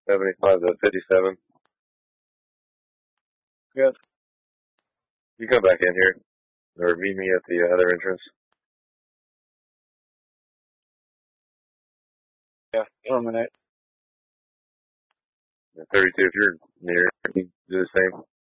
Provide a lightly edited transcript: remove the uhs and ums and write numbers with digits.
75 to 57. Good. You come back in here, or meet me at the other entrance. Yeah, terminate. 32, if you're near, you do the same.